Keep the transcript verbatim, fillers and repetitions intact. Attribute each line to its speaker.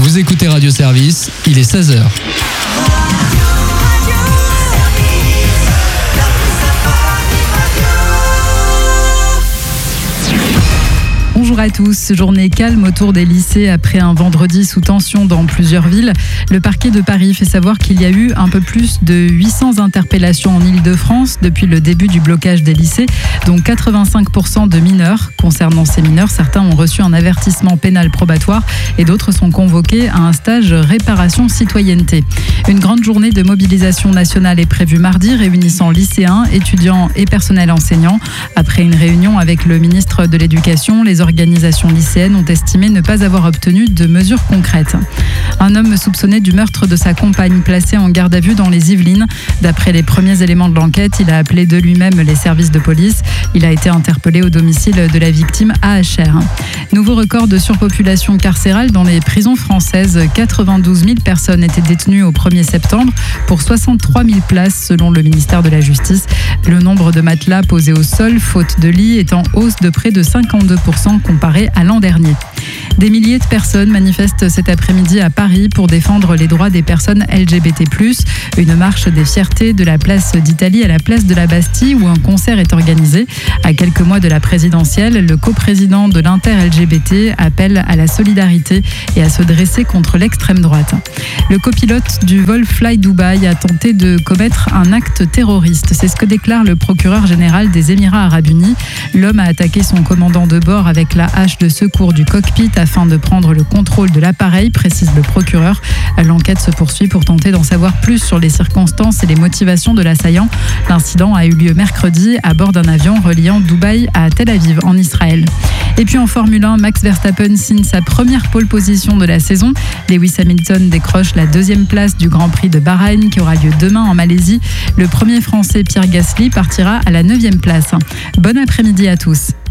Speaker 1: Vous écoutez Radio Service, il est seize heures.
Speaker 2: Bonjour à tous. Journée calme autour des lycées après un vendredi sous tension dans plusieurs villes. Le parquet de Paris fait savoir qu'il y a eu un peu plus de huit cents interpellations en Île-de-France depuis le début du blocage des lycées, dont quatre-vingt-cinq pour cent de mineurs. Concernant ces mineurs, certains ont reçu un avertissement pénal probatoire et d'autres sont convoqués à un stage réparation citoyenneté. Une grande journée de mobilisation nationale est prévue mardi, réunissant lycéens, étudiants et personnel enseignant. Après une réunion avec le ministre de l'Éducation, les organisations lycéennes ont estimé ne pas avoir obtenu de mesures concrètes. Un homme soupçonné du meurtre de sa compagne placé en garde à vue dans les Yvelines. D'après les premiers éléments de l'enquête, il a appelé de lui-même les services de police. Il a été interpellé au domicile de la victime à Achères. Nouveau record de surpopulation carcérale dans les prisons françaises. quatre-vingt-douze mille personnes étaient détenues au premier septembre pour soixante-trois mille places selon le ministère de la Justice. Le nombre de matelas posés au sol, faute de lit, est en hausse de près de cinquante-deux pour cent comparé à l'an dernier. Des milliers de personnes manifestent cet après-midi à Paris pour défendre les droits des personnes L G B T plus. Une marche des fiertés de la place d'Italie à la place de la Bastille où un concert est organisé. À quelques mois de la présidentielle, le coprésident de l'Inter-L G B T appelle à la solidarité et à se dresser contre l'extrême droite. Le copilote du vol Fly Dubai a tenté de commettre un acte terroriste. C'est ce que déclare le procureur général des Émirats arabes unis. L'homme a attaqué son commandant de bord avec la hache de secours du cockpit afin de prendre le contrôle de l'appareil, précise le procureur. L'enquête se poursuit pour tenter d'en savoir plus sur les circonstances et les motivations de l'assaillant. L'incident a eu lieu mercredi à bord d'un avion reliant Dubaï à Tel Aviv en Israël. Et puis en Formule un, Max Verstappen signe sa première pole position de la saison. Lewis Hamilton décroche la deuxième place du Grand Prix de Bahreïn qui aura lieu demain en Malaisie. Le premier Français Pierre Gasly partira à la neuvième place. Bon après-midi à tous.